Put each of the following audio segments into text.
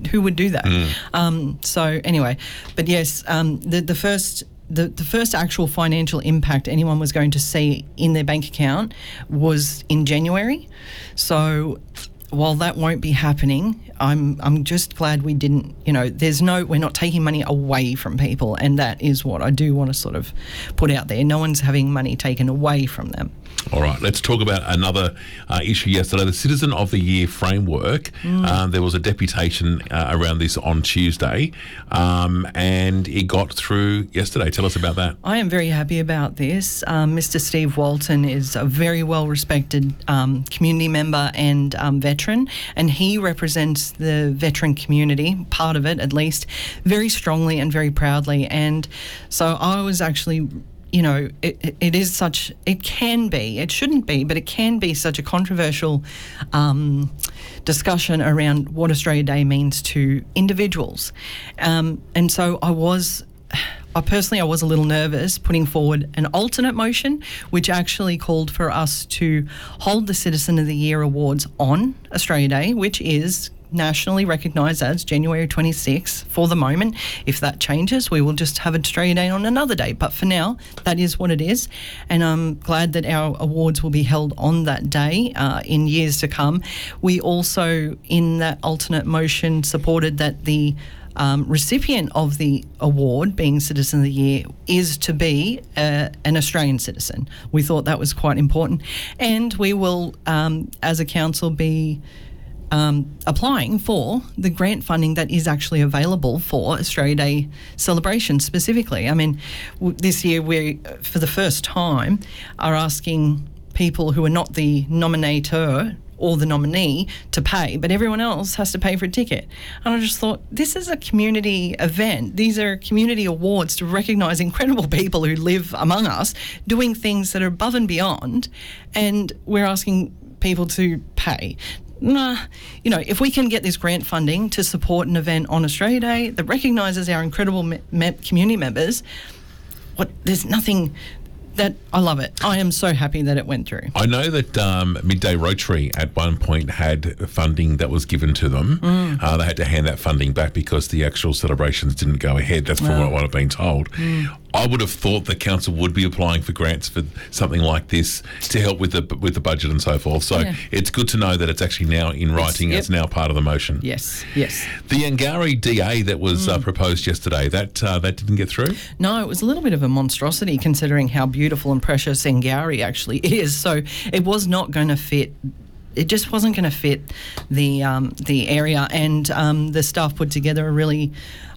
who would do that? So anyway, but yes, the first actual financial impact anyone was going to see in their bank account was in January. So while that won't be happening, I'm just glad we didn't, we're not taking money away from people, and that is what I do want to sort of put out there. No one's having money taken away from them. All right, let's talk about another issue yesterday, the Citizen of the Year framework. There was a deputation around this on Tuesday, and it got through yesterday. Tell us about that. I am very happy about this. Mr. Steve Walton is a very well-respected community member and veteran, and he represents the veteran community, part of it at least, very strongly and very proudly. And so I was actually... it can be, it shouldn't be, but it can be such a controversial discussion around what Australia Day means to individuals. And so I was a little nervous putting forward an alternate motion, which actually called for us to hold the Citizen of the Year Awards on Australia Day, which is nationally recognised as January 26th for the moment. If that changes, we will just have Australia Day on another day. But for now, that is what it is. And I'm glad that our awards will be held on that day in years to come. We also, in that alternate motion, supported that the recipient of the award, being Citizen of the Year, is to be an Australian citizen. We thought that was quite important. And we will, as a council, be applying for the grant funding that is actually available for Australia Day celebration specifically. I mean, this year we, for the first time, are asking people who are not the nominator or the nominee to pay, but everyone else has to pay for a ticket. And I just thought, this is a community event. These are community awards to recognise incredible people who live among us doing things that are above and beyond, and we're asking people to pay. If we can get this grant funding to support an event on Australia Day that recognises our incredible community members, there's nothing that I love it. I am so happy that it went through. I know that Midday Rotary at one point had funding that was given to them. They had to hand that funding back because the actual celebrations didn't go ahead. That's from what I've been told. I would have thought the council would be applying for grants for something like this to help with the budget and so forth. So it's good to know that it's actually now in writing. It's now part of the motion. Yes. The Yangara DA that was proposed yesterday, that didn't get through? No, it was a little bit of a monstrosity considering how beautiful and precious Yangara actually is. So it was not going to fit. It just wasn't going to fit the area, and the staff put together a really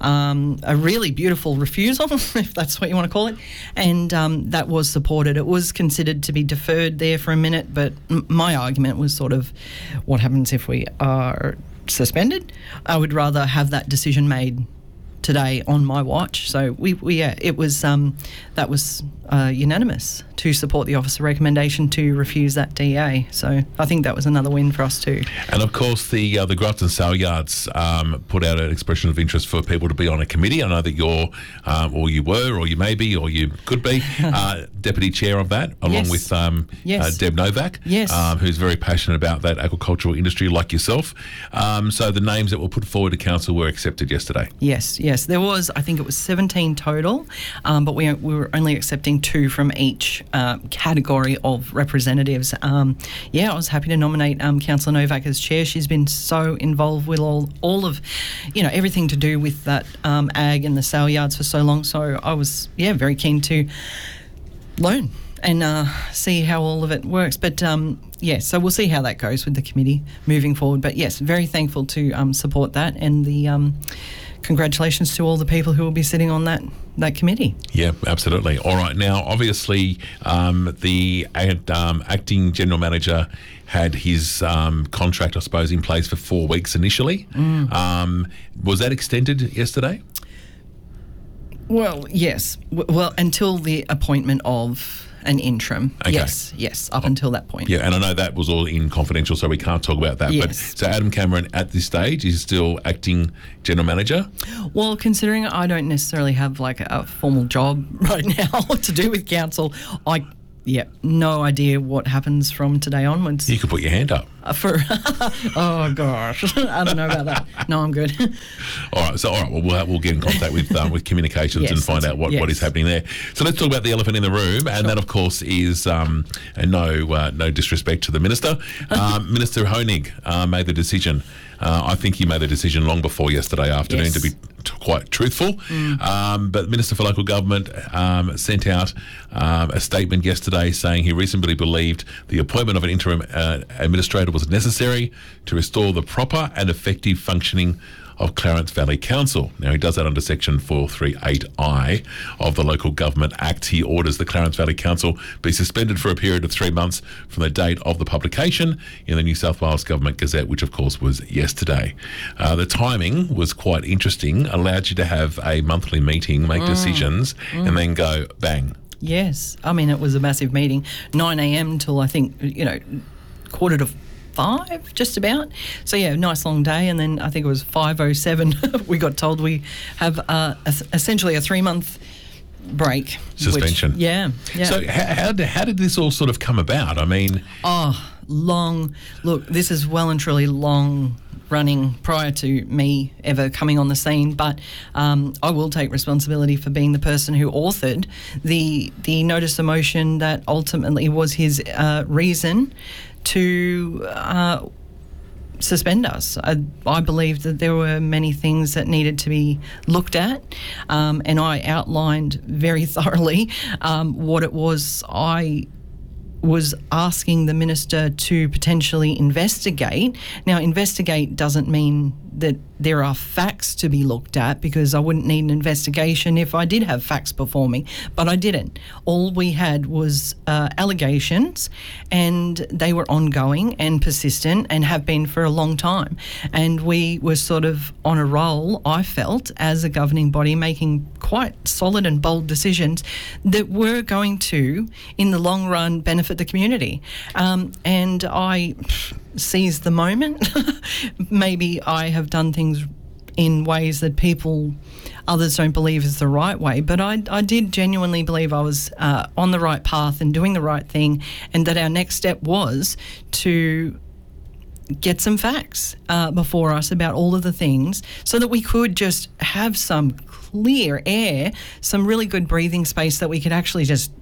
beautiful refusal, if that's what you want to call it, and that was supported. It was considered to be deferred there for a minute, but my argument was sort of, what happens if we are suspended? I would rather have that decision made today on my watch. So it was that was unanimous to support the officer recommendation to refuse that DA. So I think that was another win for us too. And of course the Grafton Saleyards put out an expression of interest for people to be on a committee. I know that you're or you were or you may be or you could be deputy chair of that, along with Deb Novak, who's very passionate about that agricultural industry like yourself. So the names that were put forward to council were accepted yesterday. Yes, there was, I think it was 17 total, but we were only accepting 2 from each category of representatives. I was happy to nominate Councillor Novak as chair. She's been so involved with all of everything to do with that ag and the sale yards for so long. So I was very keen to learn and see how all of it works. But so we'll see how that goes with the committee moving forward. But yes, very thankful to support that, and the congratulations to all the people who will be sitting on that committee. Yeah, absolutely. All right, now obviously the acting general manager had his contract, I suppose, in place for 4 weeks initially. Was that extended yesterday? Well, yes. Well, until the appointment of an interim. Okay. Yes, up until that point. Yeah, and I know that was all in confidential, so we can't talk about that. Yes. But so Adam Cameron at this stage is still acting general manager? Well, considering I don't necessarily have like a formal job right now to do with council, Yep, no idea what happens from today onwards. You could put your hand up. Oh gosh, I don't know about that. No, I'm good. All right, well, we'll get in contact with communications Yes, and find out what is happening there. So let's talk about the elephant in the room, and that, of course, is and no disrespect to the minister. Minister Honig made the decision. I think he made the decision long before yesterday afternoon, Yes. to be quite truthful. But the Minister for Local Government sent out a statement yesterday saying he reasonably believed the appointment of an interim administrator was necessary to restore the proper and effective functioning of Clarence Valley Council. Now, he does that under Section 438I of the Local Government Act. He orders the Clarence Valley Council be suspended for a period of 3 months from the date of the publication in the New South Wales Government Gazette, which, of course, was yesterday. The timing was quite interesting, allowed you to have a monthly meeting, make decisions, and then go bang. Yes, I mean, it was a massive meeting, 9 a.m. till I think, 4:45, just about. So yeah, nice long day, and then I think it was 5:07. We got told we have essentially a 3-month break. Suspension. Yeah. So how did this all sort of come about? I mean... long. Look, this is well and truly long running prior to me ever coming on the scene, but I will take responsibility for being the person who authored the notice of motion that ultimately was his reason to suspend us. I believe that there were many things that needed to be looked at, and I outlined very thoroughly what it was I was asking the minister to potentially investigate. Now, investigate doesn't mean that there are facts to be looked at, because I wouldn't need an investigation if I did have facts before me, but I didn't. All we had was allegations, and they were ongoing and persistent and have been for a long time. And we were sort of on a roll, I felt, as a governing body, making quite solid and bold decisions that were going to, in the long run, benefit the community. And I seized the moment. Maybe I have done things in ways that others don't believe is the right way, but I did genuinely believe I was on the right path and doing the right thing, and that our next step was to get some facts before us about all of the things, so that we could just have some clear air, some really good breathing space that we could actually just,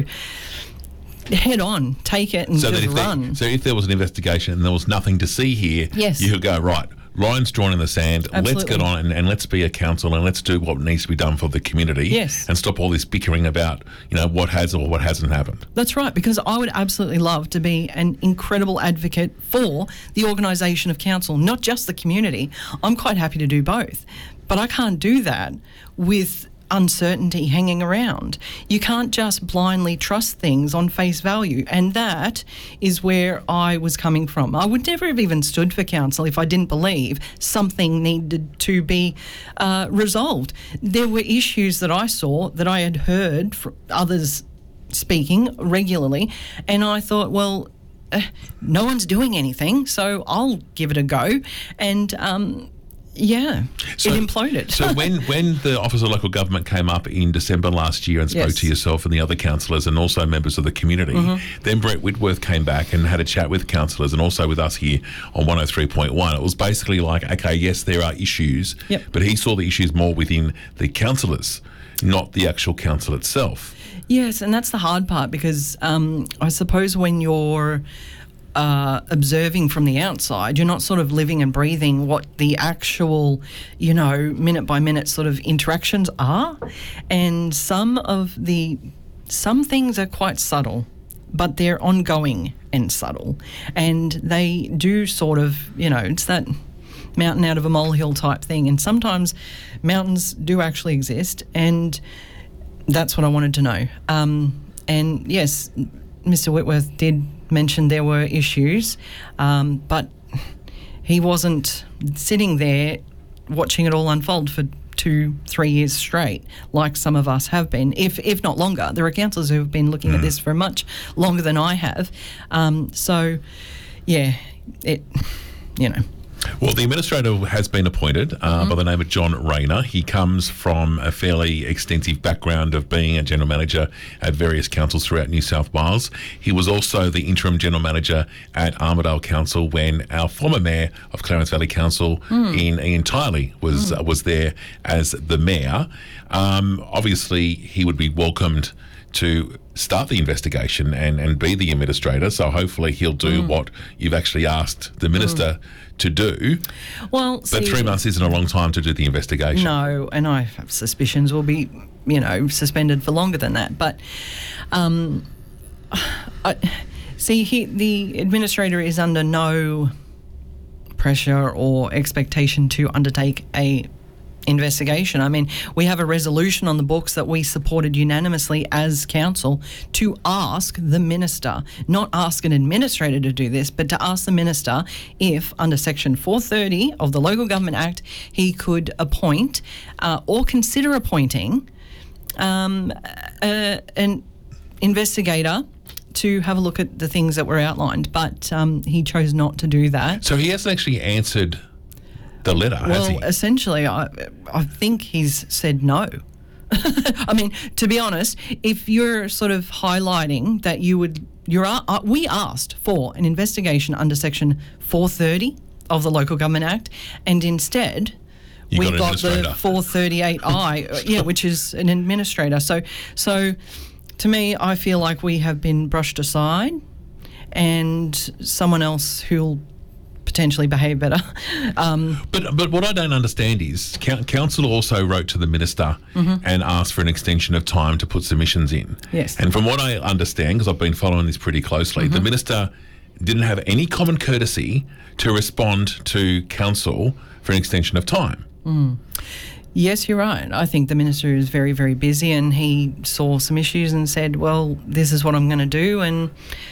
head on, take it and just run. So if there was an investigation and there was nothing to see here, yes, you could go, right, lines drawn in the sand, absolutely, let's get on and let's be a council and let's do what needs to be done for the community, yes, and stop all this bickering about, what has or what hasn't happened. That's right, because I would absolutely love to be an incredible advocate for the organisation of council, not just the community. I'm quite happy to do both, but I can't do that with uncertainty hanging around. You can't just blindly trust things on face value, and that is where I was coming from. I would never have even stood for council if I didn't believe something needed to be resolved. There were issues that I saw that I had heard from others speaking regularly, and I thought, well, no one's doing anything, so I'll give it a go. And so it imploded. So when the Office of Local Government came up in December last year and spoke to yourself and the other councillors and also members of the community, then Brett Whitworth came back and had a chat with councillors and also with us here on 103.1. It was basically like, okay, yes, there are issues, but he saw the issues more within the councillors, not the actual council itself. Yes, and that's the hard part, because I suppose when you're observing from the outside, you're not sort of living and breathing what the actual, minute by minute sort of interactions are. And some things are quite subtle, but they're ongoing and subtle. And they do sort of, it's that mountain out of a molehill type thing. And sometimes mountains do actually exist, and that's what I wanted to know. And yes, Mr. Whitworth did mention there were issues, but he wasn't sitting there watching it all unfold for 2-3 years straight, like some of us have been, if not longer. There are councillors who have been looking at this for much longer than I have. Well, the administrator has been appointed by the name of John Rayner. He comes from a fairly extensive background of being a general manager at various councils throughout New South Wales. He was also the interim general manager at Armidale Council when our former mayor of Clarence Valley Council, Ian Tiley, was there as the mayor. Obviously, he would be welcomed to start the investigation and be the administrator. So hopefully he'll do what you've actually asked the minister to do. Well, but 3 months isn't a long time to do the investigation. No, and I have suspicions will be, suspended for longer than that. But the administrator is under no pressure or expectation to undertake a investigation. I mean, we have a resolution on the books that we supported unanimously as council to ask the minister, not ask an administrator to do this, but to ask the minister if under section 430 of the Local Government Act he could appoint or consider appointing an investigator to have a look at the things that were outlined, but he chose not to do that. So he hasn't actually answered the letter, has he? Well, essentially, I think he's said no. I mean, to be honest, if you're sort of highlighting that we asked for an investigation under section 430 of the Local Government Act, and instead we got the 438I, which is an administrator. So to me, I feel like we have been brushed aside, and someone else who'll potentially behave better. But what I don't understand is council also wrote to the minister and asked for an extension of time to put submissions in. Yes. And from what I understand, because I've been following this pretty closely, the minister didn't have any common courtesy to respond to council for an extension of time. Yes, you're right. I think the minister is very, very busy, and he saw some issues and said, well, this is what I'm going to do, and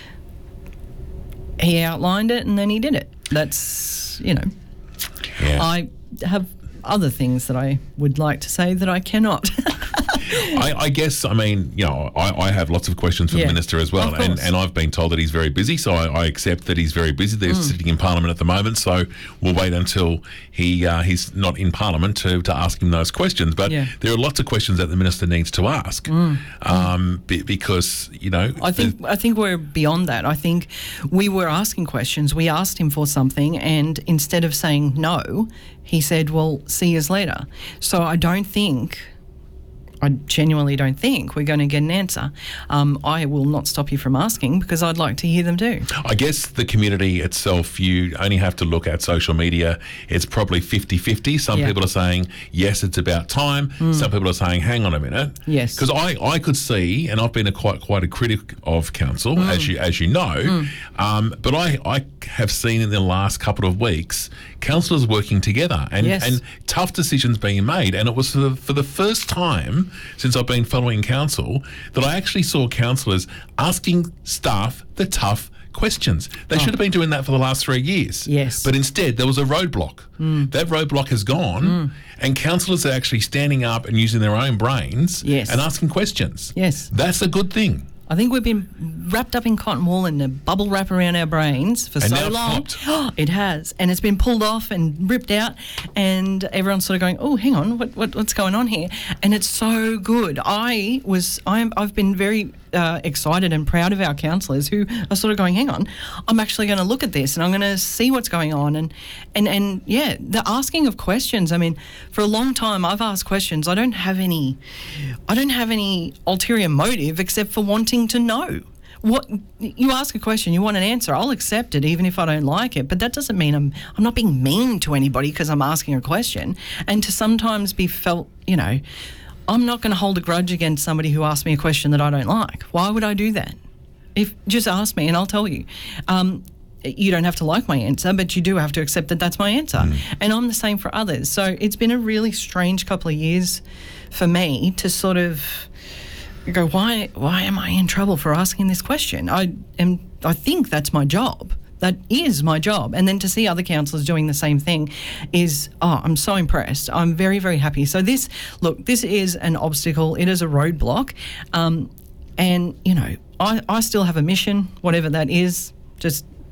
he outlined it and then he did it. That's, Yeah. I have other things that I would like to say that I cannot. I guess, I mean, I have lots of questions for the minister as well, and I've been told that he's very busy, so I accept that he's very busy. They're sitting in Parliament at the moment, so we'll wait until he's not in Parliament to ask him those questions. But there are lots of questions that the minister needs to ask because, I think we're beyond that. I think we were asking questions. We asked him for something, and instead of saying no, he said, well, see you later. So I genuinely don't think we're going to get an answer. I will not stop you from asking because I'd like to hear them too. I guess the community itself, you only have to look at social media. It's probably 50-50. Some people are saying, yes, it's about time. Some people are saying, hang on a minute. Yes. Because I could see, and I've been quite a critic of council, as you know, but I have seen in the last couple of weeks councillors working together and tough decisions being made. And it was for the first time since I've been following council that I actually saw councillors asking staff the tough questions. They should have been doing that for the last 3 years. Yes. But instead, there was a roadblock. That roadblock has gone, and councillors are actually standing up and using their own brains and asking questions. Yes. That's a good thing. I think we've been wrapped up in cotton wool and a bubble wrap around our brains for so long. It has. And it's been pulled off and ripped out, and everyone's sort of going, oh, hang on, what's going on here? And it's so good. I've been very excited and proud of our councillors who are sort of going, hang on, I'm actually going to look at this and I'm going to see what's going on. And the asking of questions. I mean, for a long time I've asked questions. I don't have any ulterior motive except for wanting to know. What you ask a question, you want an answer, I'll accept it even if I don't like it, but that doesn't mean I'm not being mean to anybody because I'm asking a question. And to sometimes be felt, I'm not going to hold a grudge against somebody who asks me a question that I don't like. Why would I do that? Just ask me and I'll tell you. You don't have to like my answer, but you do have to accept that that's my answer. And I'm the same for others. So it's been a really strange couple of years for me to sort of go, why am I in trouble for asking this question? I think that's my job. That is my job. And then to see other councillors doing the same thing is, I'm so impressed. I'm very, very happy. So this is an obstacle. It is a roadblock. And, I still have a mission, whatever that is. Just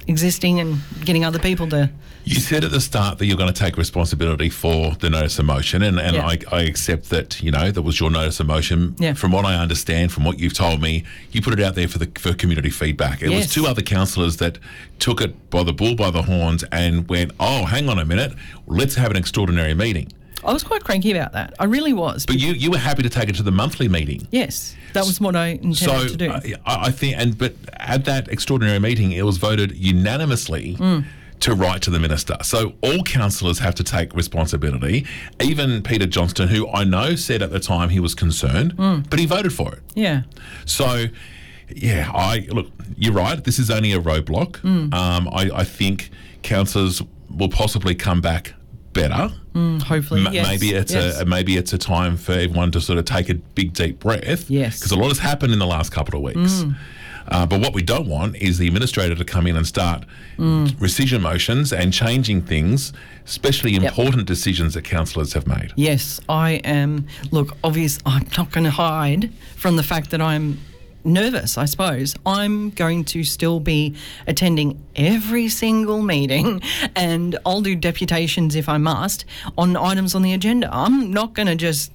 existing and getting other people to... You said at the start that you're going to take responsibility for the notice of motion, and Yeah. I accept that, that was your notice of motion. Yeah. From what I understand, from what you've told me, you put it out there for community feedback. It was Yes. 2 other councillors that took it by the bull by the horns and went, oh, hang on a minute, let's have an extraordinary meeting. I was quite cranky about that. I really was. But you were happy to take it to the monthly meeting. Yes, that was what I intended to do. I think, but at that extraordinary meeting, it was voted unanimously to write to the minister. So all councillors have to take responsibility. Even Peter Johnston, who I know said at the time he was concerned, but he voted for it. Yeah. So, look, you're right. This is only a roadblock. I think councillors will possibly come back better. Hopefully, yes. Maybe it's a time for everyone to sort of take a big deep breath. Yes. Because a lot has happened in the last couple of weeks. But what we don't want is the administrator to come in and start rescission motions and changing things, especially important decisions that councillors have made. Yes, I am. Look, obviously, I'm not going to hide from the fact that I'm nervous, I suppose. I'm going to still be attending every single meeting, and I'll do deputations if I must on items on the agenda. I'm not going to just...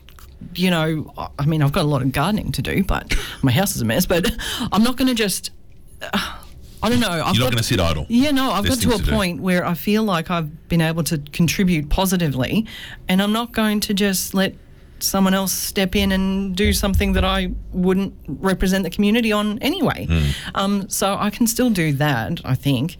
I mean, I've got a lot of gardening to do, but my house is a mess, but I'm not going to just, I don't know. You're not going to sit idle. Yeah, no, I've got to a do. point where I feel like I've been able to contribute positively, and I'm not going to just let someone else step in and do something that I wouldn't represent the community on anyway. So I can still do that, I think.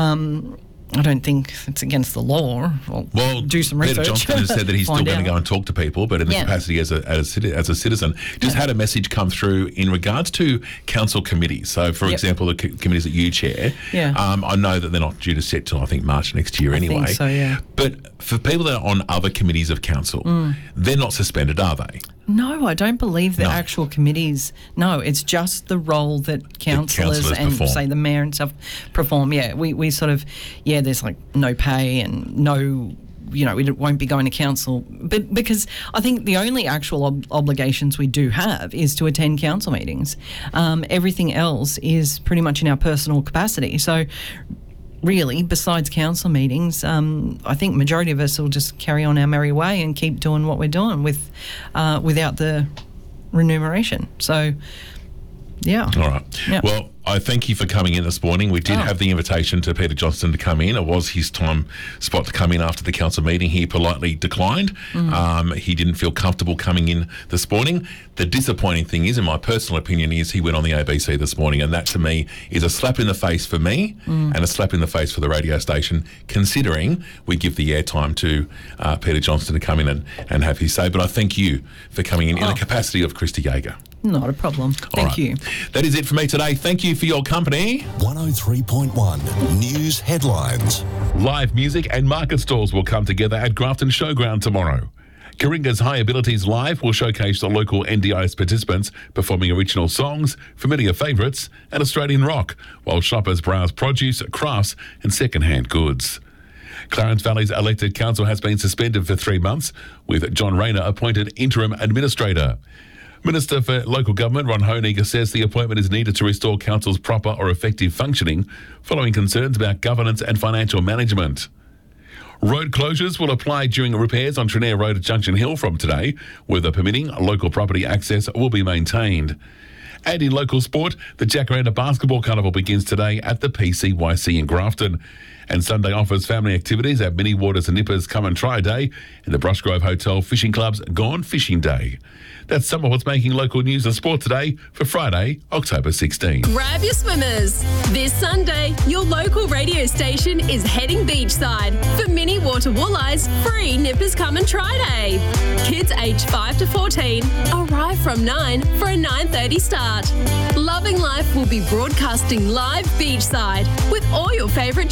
I don't think it's against the law. Well, do some research. Peter Johnston has said that he's still going to go and talk to people, but in the capacity as a citizen. Just had a message come through in regards to council committees. So, for example, the committees that you chair, I know that they're not due to set till, I think, March next year anyway. I think so, yeah. But for people that are on other committees of council, they're not suspended, are they? No, I don't believe the actual committees. No, it's just the role that councillors and, perform. say, the mayor and stuff perform. Yeah, we sort of, there's like no pay and no, we won't be going to council. But because I think the only actual obligations we do have is to attend council meetings. Everything else is pretty much in our personal capacity. So really, besides council meetings, I think majority of us will just carry on our merry way and keep doing what we're doing without the remuneration. So, yeah. All right. Yeah. Well, I thank you for coming in this morning. We did have the invitation to Peter Johnston to come in. It was his spot to come in after the council meeting. He politely declined. He didn't feel comfortable coming in this morning. The disappointing thing is, in my personal opinion, is he went on the ABC this morning, and that to me is a slap in the face for me and a slap in the face for the radio station, considering we give the airtime to Peter Johnston to come in and have his say. But I thank you for coming in the capacity of Christy Yeager. Not a problem. Thank you. That is it for me today. Thank you for your company. 103.1 News Headlines. Live music and market stalls will come together at Grafton Showground tomorrow. Karinga's High Abilities Live will showcase the local NDIS participants performing original songs, familiar favourites and Australian rock, while shoppers browse produce, crafts and second-hand goods. Clarence Valley's elected council has been suspended for 3 months, with John Rayner appointed interim administrator. Minister for Local Government Ron Hoenig says the appointment is needed to restore council's proper or effective functioning following concerns about governance and financial management. Road closures will apply during repairs on Trenair Road at Junction Hill from today. Weather permitting, local property access will be maintained. And in local sport, the Jacaranda Basketball Carnival begins today at the PCYC in Grafton. And Sunday offers family activities at Mini Waters and Nippers Come and Try Day and the Brushgrove Hotel Fishing Club's Gone Fishing Day. That's some of what's making local news and sport today for Friday, October 16. Grab your swimmers. This Sunday, your local radio station is heading beachside for Mini Water Walleyes free Nippers Come and Try Day. Kids aged 5 to 14 arrive from 9 for a 9:30 start. Loving Life will be broadcasting live beachside with all your favourite tunes.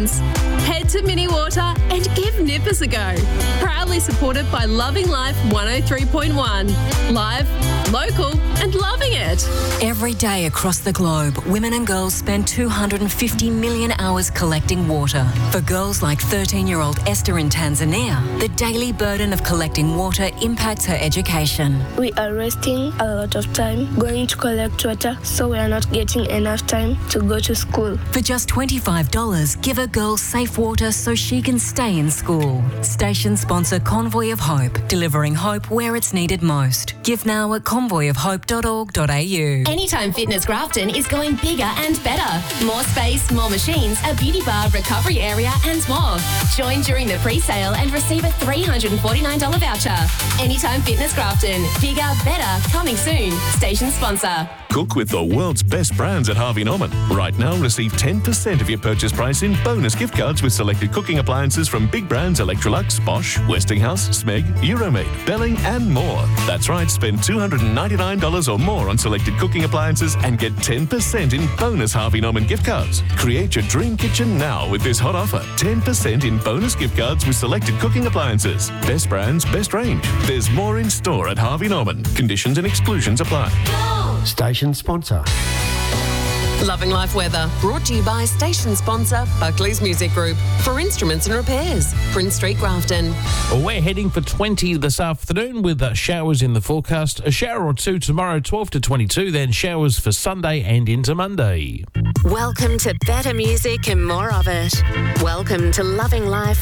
friends. Head to Mini Water and give Nippers a go. Proudly supported by Loving Life 103.1. Live, local and loving it. Every day across the globe, women and girls spend 250 million hours collecting water. For girls like 13-year-old Esther in Tanzania, the daily burden of collecting water impacts her education. We are wasting a lot of time going to collect water, so we are not getting enough time to go to school. For just $25, give a girl safe water so she can stay in school. Station sponsor Convoy of Hope, delivering hope where it's needed most. Give now at convoyofhope.org.au. Anytime Fitness Grafton is going bigger and better. More space, more machines, a beauty bar, recovery area and more. Join during the pre-sale and receive a $349 voucher. Anytime Fitness Grafton. Bigger, better, coming soon. Station sponsor. Cook with the world's best brands at Harvey Norman. Right now, receive 10% of your purchase price in bonus gift cards with selected cooking appliances from big brands Electrolux, Bosch, Westinghouse, Smeg, Euromaid, Belling and more. That's right, spend $299 or more on selected cooking appliances and get 10% in bonus Harvey Norman gift cards. Create your dream kitchen now with this hot offer. 10% in bonus gift cards with selected cooking appliances. Best brands, best range. There's more in store at Harvey Norman. Conditions and exclusions apply. Station sponsor. Loving Life Weather, brought to you by station sponsor Buckley's Music Group. For instruments and repairs, Prince Street, Grafton. We're heading for 20 this afternoon with showers in the forecast. A shower or two tomorrow, 12 to 22, then showers for Sunday and into Monday. Welcome to better music and more of it. Welcome to Loving Life